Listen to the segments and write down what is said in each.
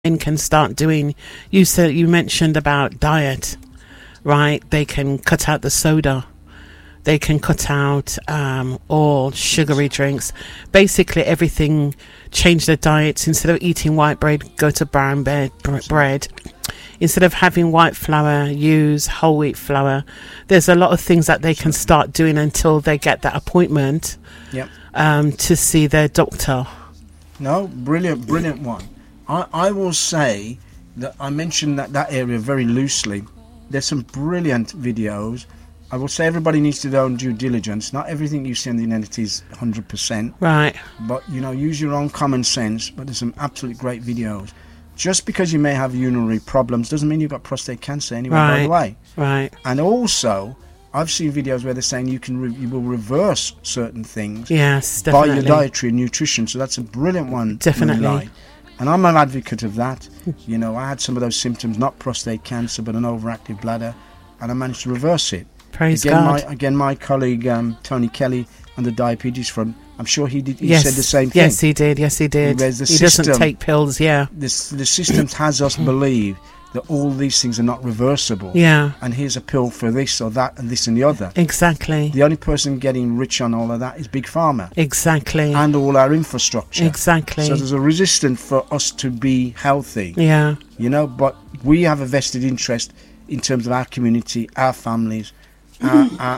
can start doing. You mentioned about diet, right? They can cut out the soda. They can cut out all sugary drinks. Basically, everything. Change their diets. Instead of eating white bread, go to brown bread. Instead of having white flour, use whole wheat flour. There's a lot of things that they can start doing until they get that appointment. Yep. To see their doctor. No, brilliant one. I will say that I mentioned that area very loosely. There's some brilliant videos. I will say everybody needs to do their own due diligence. Not everything you see on the internet is 100%. Right. But, use your own common sense. But there's some absolutely great videos. Just because you may have urinary problems doesn't mean you've got prostate cancer anyway, by the way. Right. And also, I've seen videos where they're saying you will reverse certain things. Yes, by definitely. your dietary and nutrition. So that's a brilliant one. Definitely. Moonlight. And I'm an advocate of that. I had some of those symptoms, not prostate cancer, but an overactive bladder, and I managed to reverse it. Praise God. My colleague Tony Kelly on the diabetes front, I'm sure he did. He said the same thing. Yes, he did. He doesn't take pills. Yeah. The system has us believe that all these things are not reversible. Yeah. And here's a pill for this or that and this and the other. Exactly. The only person getting rich on all of that is Big Pharma. Exactly. And all our infrastructure. Exactly. So there's a resistance for us to be healthy. Yeah. But we have a vested interest in terms of our community, our families, our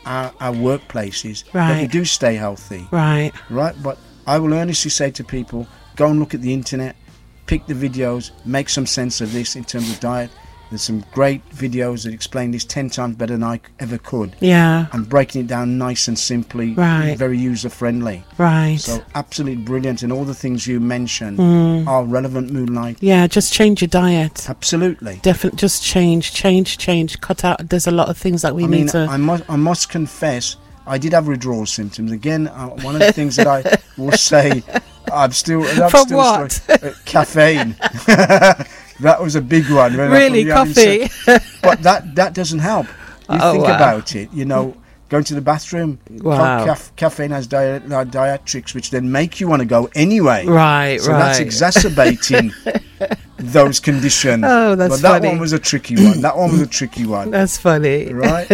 workplaces. Right. That we do stay healthy. Right. Right. But I will earnestly say to people, go and look at the internet. Pick the videos, make some sense of this in terms of diet. There's some great videos that explain this 10 times better than I ever could. Yeah. And breaking it down nice and simply, right. Very user-friendly. Right. So absolutely brilliant. And all the things you mentioned are relevant, Moonlight. Yeah, just change your diet. Absolutely. Definitely, just change. Cut out. There's a lot of things that we need to... I must confess, I did have withdrawal symptoms. Again, one of the things that I will say... I'm still what? Caffeine. That was a big one. Really, coffee. But that doesn't help. You think about it. Going to the bathroom. Wow. Caffeine has diatrics, which then make you want to go anyway. Right. So that's exacerbating those conditions. Oh, that's funny. But that one was a tricky one. That's funny. Right.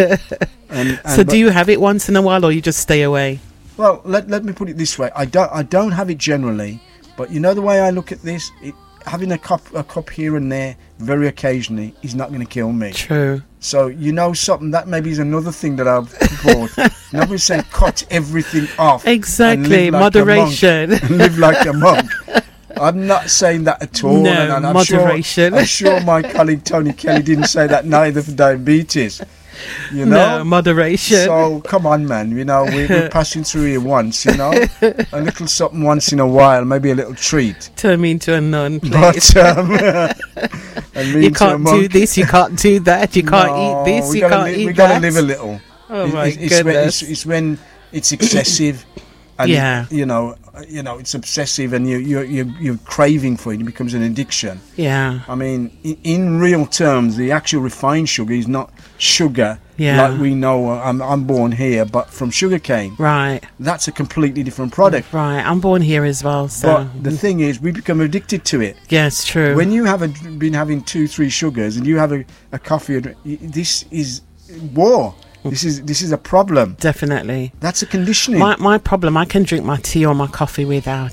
So do you have it once in a while, or you just stay away? Well, let me put it this way. I don't have it generally, but the way I look at this, having a cup here and there, very occasionally, is not going to kill me. True. So something that maybe is another thing that I've bought. Nobody's saying cut everything off. Exactly, moderation. Live like a monk. I'm not saying that at all. No, and I'm moderation. I'm sure my colleague Tony Kelly didn't say that neither for diabetes. No, moderation. So come on, man. We're passing through here once. A little something once in a while, maybe a little treat. Turn me into a nun, please. But you can't do this. You can't do that. You can't eat this. You can't eat that. We got to live a little. Oh my goodness! It's when it's excessive. And yeah. It's obsessive, and you're craving for it. It becomes an addiction. Yeah. I mean, in real terms, the actual refined sugar is not sugar like we know. I'm born here, but from sugarcane. Right. That's a completely different product. Right. I'm born here as well. So. But the thing is, we become addicted to it. Yes, true. When you have been having 2-3 sugars, and you have a coffee, this is war. This is a problem. Definitely. That's a conditioning. My problem, I can drink my tea or my coffee without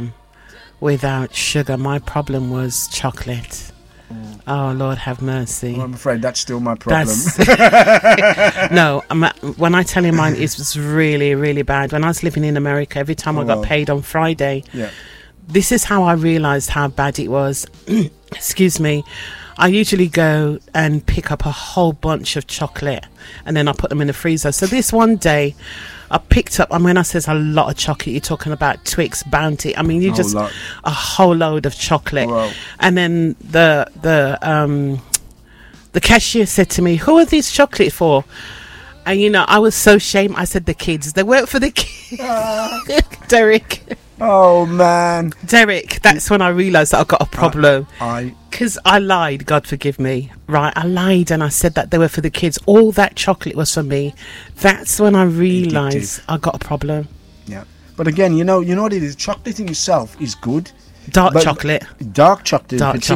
sugar. My problem was chocolate. Oh, Lord have mercy. Well, I'm afraid that's still my problem. No, when I tell you mine, it was really, really bad. When I was living in America, every time I got paid on Friday, this is how I realised how bad it was. Excuse me. I usually go and pick up a whole bunch of chocolate and then I put them in the freezer. So this one day I picked up, when I says a lot of chocolate, you're talking about Twix, Bounty. I mean, a whole load of chocolate. Wow. And then the cashier said to me, "Who are these chocolate for?" And I was so ashamed. I said, "The kids." They weren't for the kids. Derek. Oh man, Derek, that's when I realised that I got a problem. Because I lied, God forgive me, right? I lied and I said that they were for the kids. All that chocolate was for me. That's when I realised I got a problem. Yeah. But again, you know what it is? Chocolate in itself is good. Dark chocolate. Dark chocolate. Dark